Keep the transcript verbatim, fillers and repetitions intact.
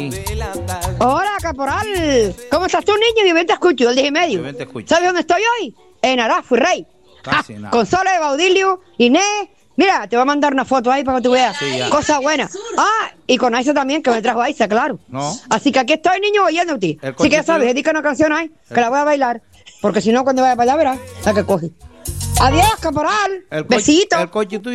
Hola, caporal. ¿Cómo estás tú, niño? Yo bien te escucho, el diez y medio. Yo bien te escucho. ¿Sabes dónde estoy hoy? En Arafui, Rey. Casi Ah, nada. con Sole, Baudilio, Inés. Mira, te voy a mandar una foto ahí para que tú veas. Sí, ya. Cosa buena. Ah, y con Aisa también, que me trajo Aisa, claro. No. Así que aquí estoy, niño, oyéndote. El Así que ya coche sabes, tuyo- dedica una canción ahí, que El- la voy a bailar. Porque si no, cuando vaya para allá, verás la que coge. Adiós, caporal. El coche- Besito. El coche tuyo